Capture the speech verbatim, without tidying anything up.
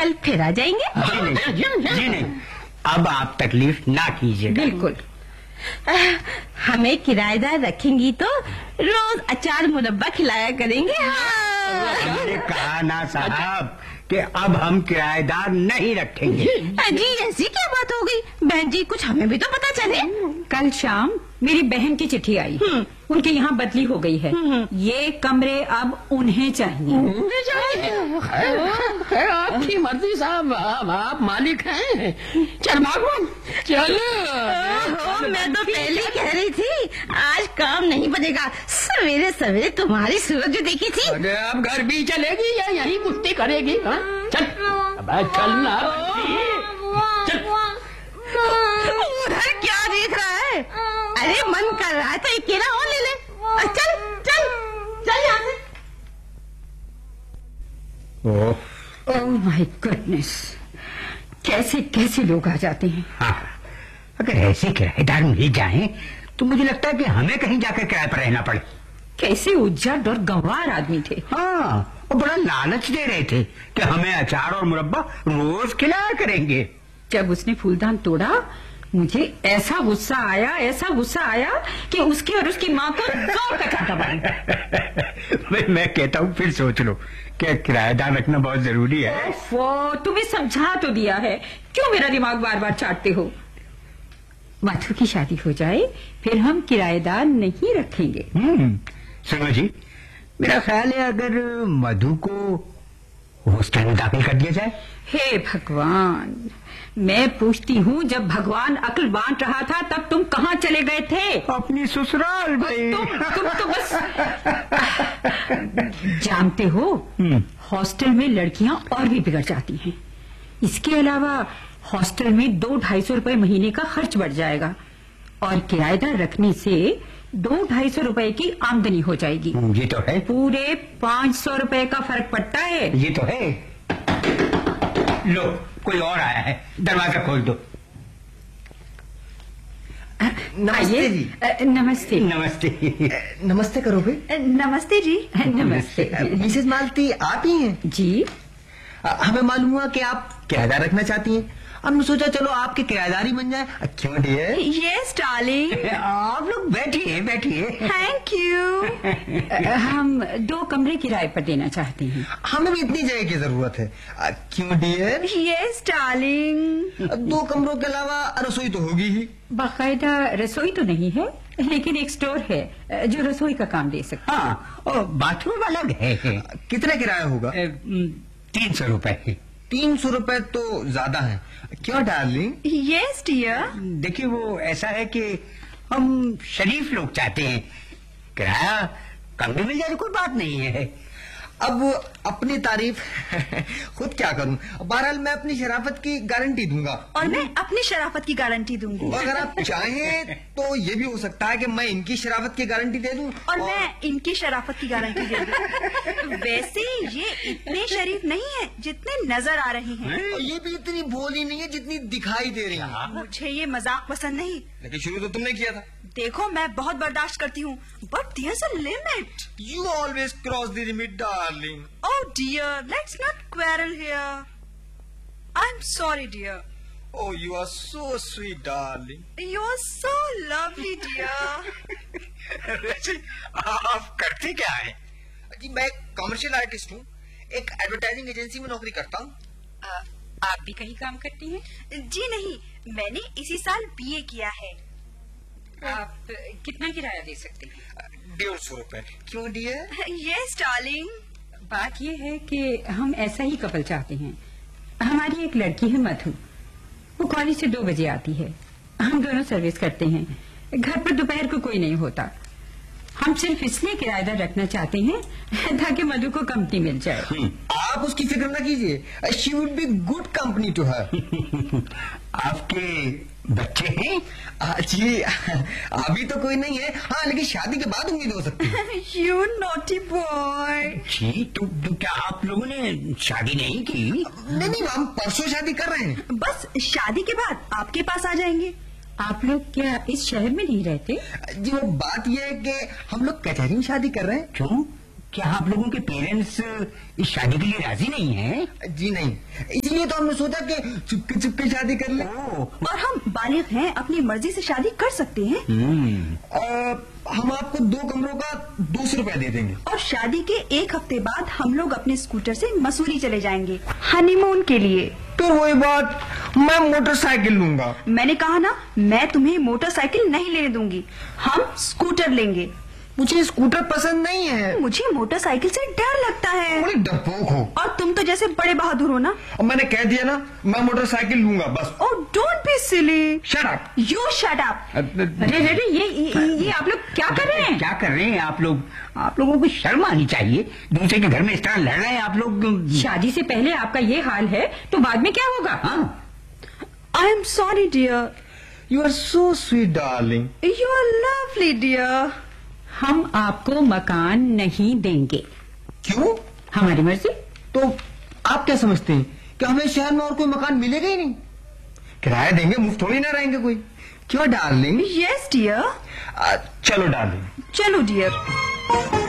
कल फिर आ जाएंगे। जी नहीं, जी नहीं, अब आप तकलीफ ना कीजिए। बिल्कुल। आ, हमें किराएदार रखेंगी तो रोज अचार मुरब्बा खिलाया करेंगे। हाँ। हमने कहा ना साहब कि अब हम किराएदार नहीं रखेंगे। जी ऐसी क्या बात हो गई बहन जी, कुछ हमें भी तो पता चले। कल शाम मेरी बहन की चिट्ठी आई, उनके यहाँ बदली हो गई है, ये कमरे अब उन्हें चाहिए। आपकी मर्जी साहब, आप, आप मालिक हैं। चल भागो चल। मैं तो पहले कह रही थी आज काम नहीं बनेगा, सवेरे सवेरे तुम्हारी सूरज जो देखी थी। अरे अब घर भी चलेगी या यहीं कुश्ती करेगी? हा? चल अब चल ना। चल। उधर क्या देख रहा है? अरे मन कर रहा है तो एक केला और ले ले। चल चल चल यहाँ से। ओह माय गॉडनेस, कैसे कैसे लोग आ जाते हैं। हाँ, अगर ऐसे किराएदार मिल जाएं तो मुझे लगता है कि हमें कहीं जाकर किराए पर रहना पड़े। कैसे उज्जट और गंवार आदमी थे। हाँ, और बड़ा लालच दे रहे थे कि हमें अचार और मुरब्बा रोज खिलाया करेंगे। जब उसने फूलदान तोड़ा मुझे ऐसा गुस्सा आया, ऐसा गुस्सा आया कि उसकी और उसकी माँ को दो कचाटा बना। मैं कहता हूँ फिर सोच लो कि किराएदार रखना बहुत जरूरी है। वो तुम्हें समझा तो दिया है, क्यों मेरा दिमाग बार बार चाटते हो। मधु की शादी हो जाए फिर हम किराएदार नहीं रखेंगे। हम्म, सुनो जी, मेरा ख्याल है अगर मधु को हॉस्टल में दाखिल कर दिया जाए। हे भगवान, मैं पूछती हूँ जब भगवान अक्ल बांट रहा था तब तुम कहाँ चले गए थे? अपनी ससुराल भाई। तुम तुम तो बस जानते हो हॉस्टल में लड़कियां और भी बिगड़ जाती हैं। इसके अलावा हॉस्टल में दो ढाई सौ रुपए महीने का खर्च बढ़ जाएगा और किराएदार रखने से दो ढाई सौ रुपए की आमदनी हो जाएगी। ये तो है। पूरे पाँच सौ रुपए का फर्क पड़ता है। ये तो है। लो, कोई और आया है, दरवाजा खोल दो। नमस्ते जी। नमस्ते नमस्ते। नमस्ते करो भाई। नमस्ते जी। नमस्ते। मिसेस मालती आप ही हैं? जी। हमें मालूम हुआ कि आप किराएदार रखना चाहती हैं, हमने सोचा चलो आपके किराएदारी बन जाए। क्यों डियर? Yes darling. आप लोग बैठिए बैठिए। Thank you. हम दो कमरे किराए पर देना चाहते हैं। हमें भी इतनी जगह की जरूरत है। क्यों डियर? Yes darling. दो कमरों के अलावा रसोई तो होगी ही। बाकायदा रसोई तो नहीं है लेकिन एक स्टोर है जो रसोई का काम दे सकता। हाँ, और बाथरूम अलग है। कितना किराया होगा? तीन सौ रुपए। तीन सौ रुपए तो ज्यादा है। क्यों डार्लिंग? Yes dear. देखिए वो ऐसा है कि हम शरीफ लोग चाहते हैं, किराया कम भी मिल जाए तो कोई बात नहीं है। अब अपनी तारीफ खुद क्या करूं। बहरहाल मैं अपनी शराफत की गारंटी दूंगा। और मैं अपनी शराफत की गारंटी दूंगी। अगर आप चाहें तो ये भी हो सकता है कि मैं इनकी शराफत की गारंटी दे दूं और, और मैं इनकी शराफत की गारंटी दे दूं। वैसे ये इतने शरीफ नहीं है जितने नजर आ रहे हैं। और ये भी इतनी भोली नहीं है जितनी दिखाई दे रही है। मुझे ये मजाक पसंद नहीं। लेकिन शुरू तो तुमने किया था। देखो मैं बहुत बर्दाश्त करती हूँ but there's a limit. You always cross the limit, darling. Oh dear, let's not quarrel here. I'm sorry, dear. Oh, you are so sweet, darling. You're so lovely, dear. वैसे आप करते क्या है? जी मैं कमर्शियल आर्टिस्ट हूँ, एक advertising agency में नौकरी करता हूँ। आप भी कहीं काम करती हैं? जी नहीं, मैंने इसी साल बीए किया है। आप कितना किराया दे सकते हैं? डेढ़ सौ रुपए। क्यों डियर? Yes darling. बात यह है कि हम ऐसा ही कपल चाहते हैं। हमारी एक लड़की है मधु, वो कॉलेज से दो बजे आती है, हम दोनों सर्विस करते हैं, घर पर दोपहर को कोई नहीं होता। हम सिर्फ इसलिए किराएदार रखना चाहते हैं ताकि मधु को कंपनी मिल जाए। आप उसकी फिक्र न कीजिए, she would be good company to her. आपके बच्चे हैं? जी अभी तो कोई नहीं है, हाँ लेकिन शादी के बाद उम्मीद हो सकती है। You naughty boy। जी तो, तो क्या आप लोगों ने शादी नहीं की? नहीं नहीं, हम परसों शादी कर रहे हैं। बस शादी के बाद आपके पास आ जाएंगे। आप लोग क्या इस शहर में नहीं रहते? जी वो बात यह है कि हम लोग कचहरी में शादी कर रहे हैं। क्यों? क्या आप लोगों के पेरेंट्स इस शादी के लिए राजी नहीं हैं? जी नहीं, इसलिए तो हमने सोचा कि चुपके चुपके शादी कर ले। और हम बालिग हैं, अपनी मर्जी से शादी कर सकते हैं। आ, हम आपको दो कमरों का दो सौ रुपए दे देंगे। और शादी के एक हफ्ते बाद हम लोग अपने स्कूटर से मसूरी चले जाएंगे हनीमून के लिए। तो वही बात, मैं मोटरसाइकिल लूंगा। मैंने कहा ना, मैं तुम्हें मोटरसाइकिल नहीं लेने दूंगी, हम स्कूटर लेंगे। मुझे स्कूटर पसंद नहीं है। मुझे मोटरसाइकिल से डर लगता है। बड़ी डरपोक हो। और तुम तो जैसे बड़े बहादुर हो ना। अब मैंने कह दिया ना, मैं मोटरसाइकिल लूंगा बस। Oh don't be silly. Shut up. You shut up. अरे अरे अरे, ये, ये ये आप लोग क्या कर रहे हैं? क्या कर रहे हैं आप लोग? आप लोगों को शर्म आनी चाहिए। दूसरे के घर में इस तरह लड़ रहे हैं आप लोग। शादी से पहले आपका ये हाल है तो बाद में क्या होगा? हाँ, I am sorry dear. You are so sweet darling. You are lovely dear. हम आपको मकान नहीं देंगे। क्यों? हमारी मर्जी। तो आप क्या समझते हैं कि हमें शहर में और कोई मकान मिलेगा ही नहीं? किराया देंगे, मुफ्त थोड़ी ना रहेंगे कोई। क्यों डार्लिंग? Yes dear. चलो डार्लिंग। चलो डियर।